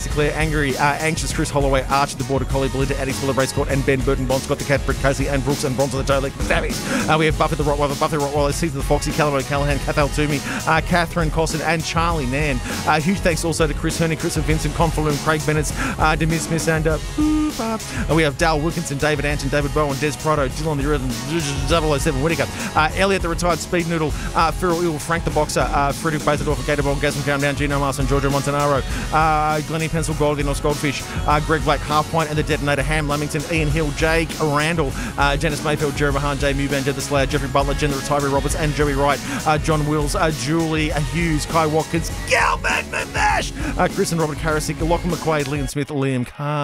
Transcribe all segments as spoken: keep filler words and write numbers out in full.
Claire, Angry, uh, Anxious, Chris Holloway, Archie, the Border Collie, Belinda, Addis, Willa, Race Court, and Ben Burton, Bond, Scott the Cat, Britt Casey, and Brooks, and Bronze of the Toe League, the Stabbies. Uh, we have Buffy the Rottweiler, Buffy the Rottweiler, Season the Foxy, Callum Callahan, Cathal Toomey, uh, Catherine Cosson, and Charlie Nan. Uh, huge thanks also to Chris Herney, Chris and Vincent, Confaloon, Craig Bennett, uh, Demis Smith, and uh, uh, we have Dale Wilkinson, David Anton, David Bowen, Des Prado, Dylan the Rhythm, double oh seven Whittaker, uh, Elliot the Retired Speed Noodle, uh, Feral Ill, Frank the Boxer, uh, Frederick Basildorf, Gatorborn, Gasman Countdown, Gino Marson, Giorgio Montanaro, uh, Glennie Pencil, Goldie, Goldfish, uh, Greg Black, Half Pint, and the Detonator, Ham Lamington, Ian Hill, Jake Randall, uh, Janice Mayfield, Jerry Mahan, Jay Muban, Jed the Slayer, Jeffrey Butler, Jen the Retiree Roberts, and Joey Wright, uh, John Wills, uh, Julie uh, Hughes, Kai Watkins, Gilbert Mamash, uh, Chris and Robert Karasik, Lachlan McQuaid, Liam Smith, Liam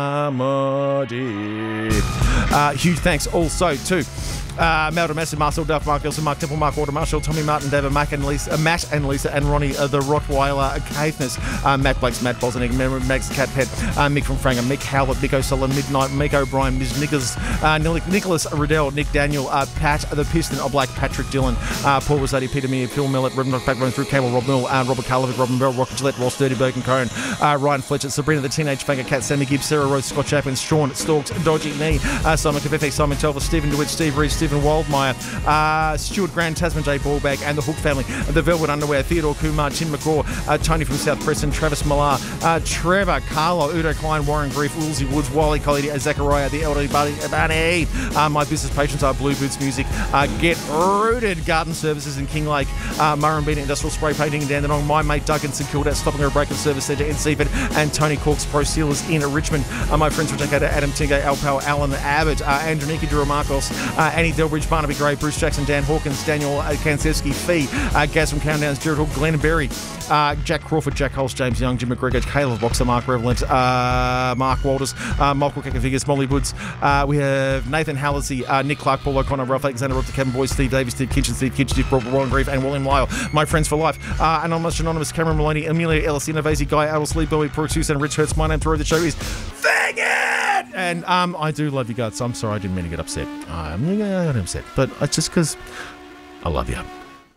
Carmody. Uh, huge thanks also to Uh, Melda Messer, Marcel Duff, Mark Gilson, Mark Temple, Mark Water, Marshall, Tommy Martin, David Mack and Lisa, uh, Matt and Lisa, and Ronnie uh, the Rottweiler, uh, Caithness, uh, Matt Blakes, Matt Bosnick, Max Catpet, uh, Mick from Franga, Mick Howlett, Mick O'Sullivan, Midnight, Mick O'Brien, Miz Nicholas, uh, Nicholas Riddell, Nick Daniel, uh, Pat the Piston, uh, Black, Patrick Dillon, uh, Paul Rossetti, Peter Mear, Phil Millett, Robin Backbone through Cable, Rob Mill, uh, Robert Karlovic, Robin Bell, Rocket Gillette, Ross Dirty, Bergen Cohen, uh, Ryan Fletcher, Sabrina the Teenage Fanger, Cat, Sammy Gibbs, Sarah Rose, Scott Chapman, Sean Stalks, Dodgy Knee, uh, Simon Kafefe, Simon Telfer, Stephen DeWitt, Steve Reed, Stephen Waldmeyer, Uh, Stuart Grand, Tasman J. Ballbag, and the Hook family, the Velvet Underwear, Theodore Kumar, Tim McCaw, uh, Tony from South Preston, Travis Millar, uh, Trevor, Carlo, Udo Klein, Warren Grief, Woolsey Woods, Wiley Colley, uh, Zachariah, the elderly Buddy, Bunny. Uh, my business patrons are Blue Boots Music, uh, Get Rooted Garden Services in King Lake, uh, Murrumbina Industrial Spray Painting in Dandenong, my mate Doug in St Kilda, Stopping a Break and Service Centre in Seaford, and Tony Corks Pro Sealers in Richmond. Uh, my friends from Jakarta, Adam Tingay, Alpal, Alan Abbott, uh, Andronika Duramarcos, uh, Annie Delbridge, Barnaby Gray, Bruce Jackson, Dan Hawkins, Daniel uh, Kansevsky, Fee, uh, Gaz from Countdowns, Jared Hook, Glenn Berry, uh, Jack Crawford, Jack Hulse, James Young, Jim McGregor, Caleb Boxer, Mark Revelant, uh, Mark Walters, uh, Michael Kakafigures, Molly Woods. Uh, we have Nathan Hallisey, uh, Nick Clark, Paul O'Connor, Ralph Alexander, Rob, Kevin Boyd, Steve Davis, Steve Kitchen, Steve Kitchen, Steve Brook, Ron Grief, and William Lyle, my friends for life. Uh, Anonymous, Anonymous, Cameron Maloney, Amelia Ellis, Innovasi, Guy Adel, Sleep, Bowie, Brooks, and Rich Hertz. My name through the show is Fang It! And um, I do love you guys. I'm sorry I didn't mean to get upset. I'm going to get upset, but it's just because I love you.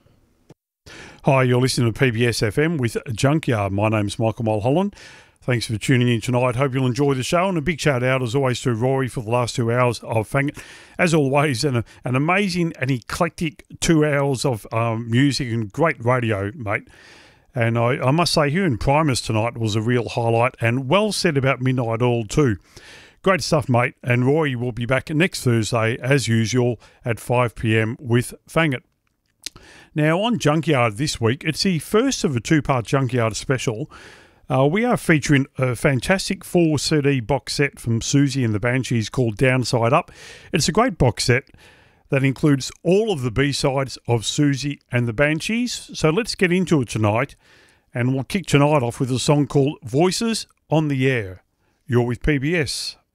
Hi, you're listening to P B S F M with Junkyard. My name's Michael Mulholland. Thanks for tuning in tonight. Hope you'll enjoy the show. And a big shout out, as always, to Rory for the last two hours of Fang It. As always, an, an amazing and eclectic two hours of um, music and great radio, mate. And I, I must say, here in Primus tonight was a real highlight, and well said about Midnight Oil too. Great stuff, mate. And Rory will be back next Thursday, as usual, at five p.m. with Fang It. Now, on Junkyard this week, it's the first of a two-part Junkyard special. Uh, we are featuring a fantastic four C D box set from Susie and the Banshees called Downside Up. It's a great box set that includes all of the B-sides of Susie and the Banshees. So let's get into it tonight, and we'll kick tonight off with a song called Voices on the Air. You're with P B S.